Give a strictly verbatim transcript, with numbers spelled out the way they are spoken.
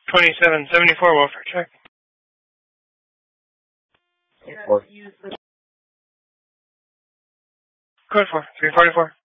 twenty-seven seventy-four, welfare check. Four. Code four, three forty-four.